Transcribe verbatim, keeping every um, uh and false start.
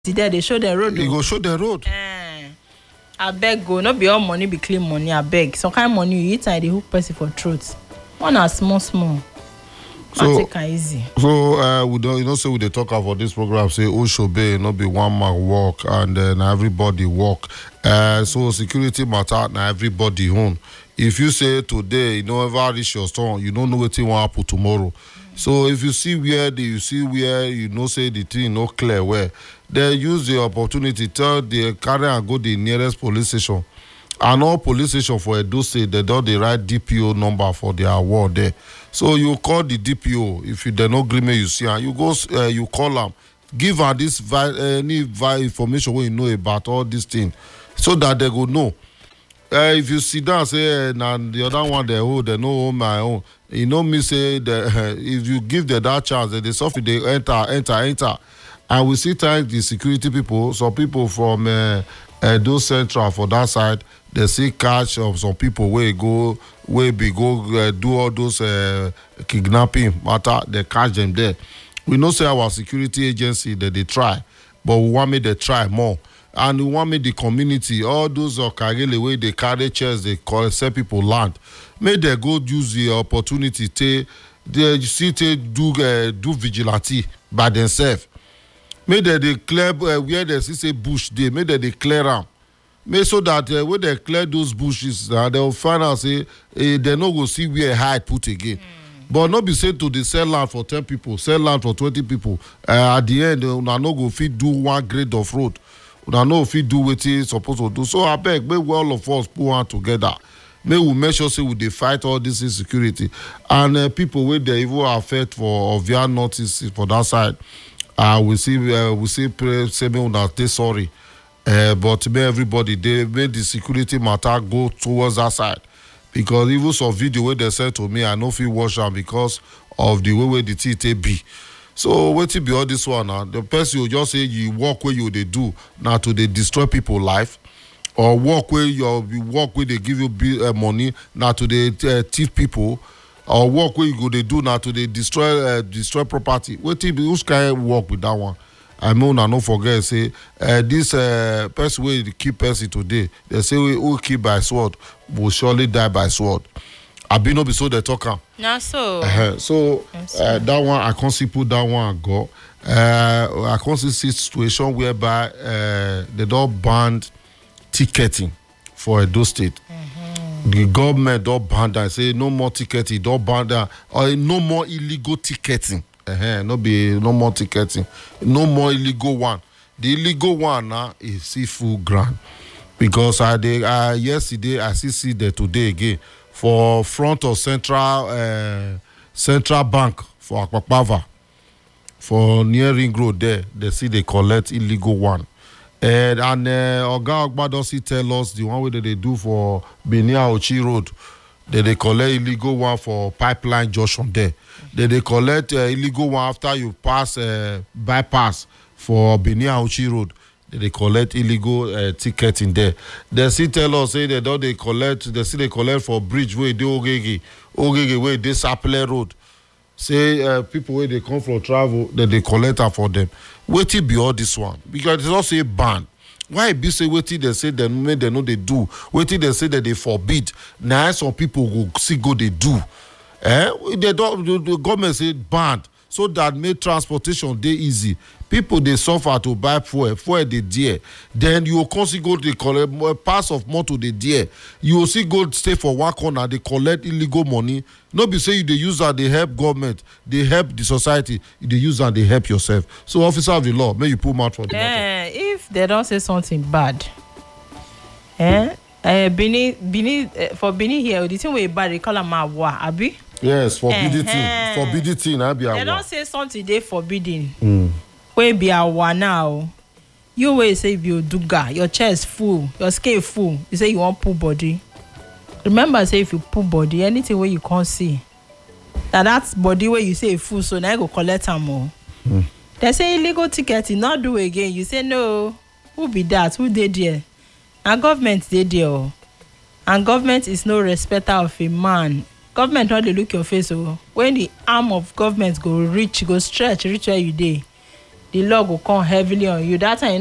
there they show the road. You go show the road. Eh, I beg go, not be all money be clean money. I beg. Some kind of money you eat and they hook person for truth. One are small small. So take it easy. So uh, we don't, you know, say we they talk about this program. Say who should be not be one man walk and then uh, everybody walk. Uh, so security matter now everybody own. If you say today you know ever reach your turn, you don't know what will happen tomorrow. So if you see where the, you see where you know say the thing no clear where, then use the opportunity tell the carry and go the nearest police station. And all police station for Edo State, they don't the right D P O number for their award there. So you call the D P O if you don't agree me you see and you go uh, you call them, give her this vi any vi information when you know about all these things, so that they go know. Uh, if you sit down and say uh, now the other one they hold they know own my own, you know me say that uh, if you give them that chance they suffer they enter enter enter, and we see thank the security people, some people from uh, Edo Central for that side they see catch of some people where go where be go uh, do all those uh, kidnapping matter, they catch them there. We know say our security agency that they try, but we want me they try more. And we want me the community, all those Okagele way they carry chairs, they call sell people land. May they go use the opportunity to they see to do uh, do vigilante by themselves. May they declare uh, where they see say bush they may they declare them. May so that uh, when they clear those bushes, uh, they'll find out say uh, they no go see where hide put again. Mm. But not be said to the sell land for ten people, sell land for twenty people. Uh, at the end, una no go fit do one grade of road. Una no fit do what it's supposed to do. So I beg, may we all of us put one together. May we make sure say we dey fight all this insecurity. And uh, people where they even affect for of their notice for that side. Uh, we see uh, we see pray say me una dey sorry. Uh, but may everybody they made the security matter go towards that side, because even some video where they said to me I no fit watch them because of the way where the T T be. So what be all this one now? The person you just say you walk where you they do now to they destroy people life, or walk where you walk where they give you uh, money now to they uh, thief people, or walk where you go they do now to they destroy uh, destroy property. What be who's can walk with that one? I mean, I don't forget, say, uh, this uh, person will keep person today. They say, we will keep by sword, will surely die by sword. I be no be so they talk. Now, so. Uh, so, uh, that one, I can't see put that one and go. Uh, I can't see situation whereby uh, they don't ban ticketing for Edo State. Mm-hmm. The government don't ban that. Say, no more ticketing, don't ban that. Or no more illegal ticketing. Uh-huh, no be no more ticketing, no more illegal one. The illegal one now uh, is seafood ground, because I did uh, yesterday I see see there today again for front of central uh, central bank for Akpakpava for near Ring Road there. They see they collect illegal one, and and uh, Oga Ogbadosi tell us the one way that they do for Benia Ochi Road. They they collect illegal one for Pipeline Junction there. They they collect uh, illegal one after you pass uh, bypass for Benia Auchi Road. They they collect illegal uh, ticket in there. They still tell us say they don't they collect. They still they collect for bridge where they Ogege, Ogege where they Sapele Road. Say uh, people where they come for travel, that they collect her for them. Wait till be all this one, because it's also a ban. Why be say wait till they say they may they know they do. Wait till they say that they forbid. Now some people will see go they do. Eh? They don't, the, the government say banned so that make transportation dey easy. People they suffer to buy fuel, fuel they dear. Then you will constantly go to collect pass of motor they dear. You will see go stay for one corner, they collect illegal money. No be say you they use that they help government, they help the society, they use that they help yourself. So officer of the law, may you put mouth for the matter. Eh, if they don't say something bad, eh? Uh, Bini, Bini, uh, for Bini here, the thing we bad, they call them Awa, Abi. Yes, forbidden uh, thing. Forbidden thing, I be Awa. They don't say something they forbidden. Mm. We be Awa now. You will say you duga, your chest full, your scale full. You say you want pull body. Remember, say if you pull body, anything where you can't see, that that's body where you say full, so now you go collect some more. Mm. They say illegal ticketing, not do again. You say no. Who be that? Who did there? And government did there. And government is no respecter of a man. Government not they look your face. Oh, when the arm of government go reach, go stretch, reach where you dey, the law go come heavily on you that time